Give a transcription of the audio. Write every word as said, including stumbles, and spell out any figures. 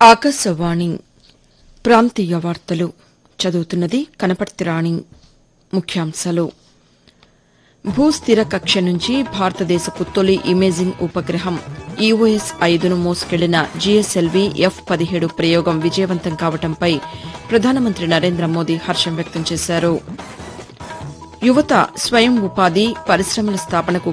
ఆకాశవాణి ప్రాంతీయ వార్తలు చదువుతున్నది కనపర్తి రాణి. ముఖ్యాంశాలు భూస్థిర కక్ష నుంచి భారతదేశపు తొలి ఇమేజింగ్ ఉపగ్రహం ఈఓఎస్ ఐదును మోసుకెళ్లిన జీఎస్ఎల్వీ ఎఫ్ పదిహేడు ప్రయోగం విజయవంతం కావడంపై ప్రధానమంత్రి నరేంద్ర మోదీ హర్షం వ్యక్తం చేశారు. యువత స్వయం ఉపాధి పరిశ్రమల స్థాపనకు